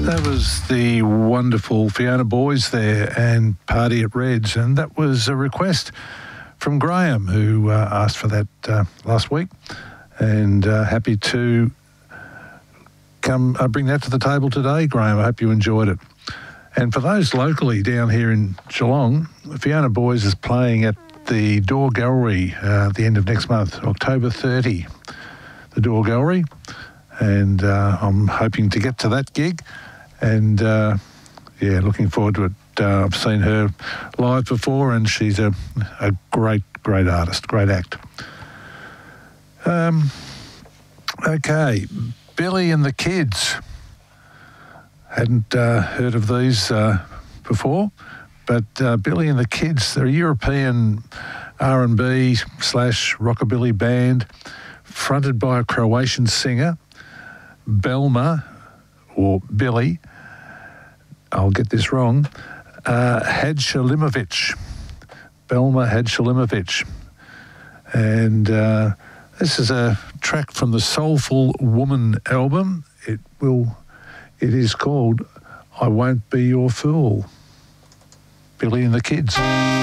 That was the wonderful Fiona Boys there and Party at Reds, and that was a request from Graham, who asked for that last week, and happy to come bring that to the table today, Graham. I hope you enjoyed it. And for those locally down here in Geelong, Fiona Boys is playing at the Door Gallery at the end of next month, October 30, the Door Gallery, and I'm hoping to get to that gig. And, looking forward to it. I've seen her live before, and she's a great artist, great act. Okay, Billy and the Kids. Hadn't heard of these before, but Billy and the Kids, they're a European R&B / rockabilly band fronted by a Croatian singer, Belma, or Billy, I'll get this wrong, Hadžalimović. Belma Hadžalimović. And this is a track from the Soulful Woman album. It is called I Won't Be Your Fool. Billy and the Kids.